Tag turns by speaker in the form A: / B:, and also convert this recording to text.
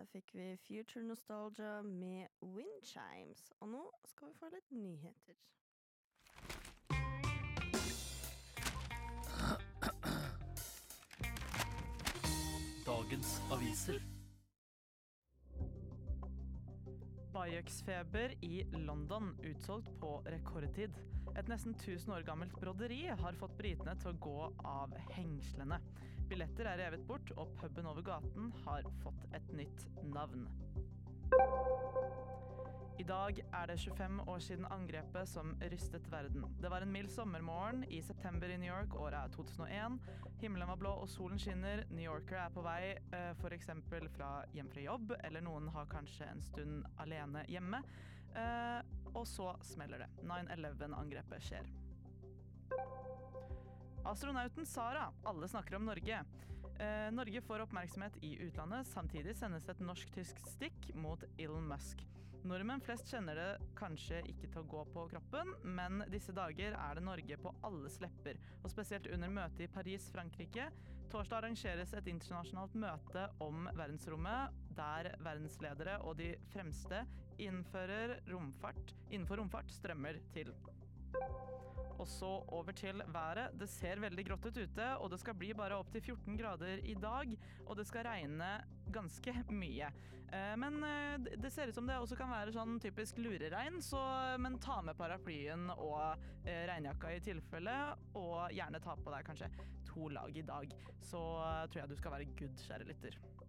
A: fikk vi Future Nostalgia med Wind Chimes, og nå skal vi få litt nyheter.
B: Dagens aviser.
C: Bajöksfeber i London utsolgt på rekordtid. Et nesten 1000 år gammelt broderi har fått britene til å gå av hengslene. Billetter er revet bort, og puben over gaten har fått et nytt navn. I dag er det 25 år siden angrepet som rystet verden. Det var en mild sommermorgen i september i New York, året er 2001. Himmelen var blå og solen skinner. New Yorker er på vei for eksempel hjem fra jobb, eller noen har kanskje en stund alene hjemme. Og så smeller det. 9/11-angrepet skjer. Astronauten Sara. Alle snakker om Norge. Norge får oppmerksomhet i utlandet, samtidig sendes et norsk-tysk stikk mot Elon Musk. Nordmenn flest kjenner det kanskje ikke til å gå på kroppen, men disse dager er det Norge på alles lepper, og spesielt under møtet i Paris, Frankrike. Torsdag arrangeres et internasjonalt møte om verdensrommet, der verdensledere og de fremste innenfor romfart strømmer til. Og så over til været. Det ser veldig grått ut ute, og det skal bli bare opp til 14 grader i dag, og det skal regne ganske mye. Men det ser ut som det også kan være sånn typisk lureregn, men ta med paraplyen og regnjakka i tilfelle, og gjerne ta på deg kanskje 2 lag i dag. Så tror jeg du skal være good, kjære lytter.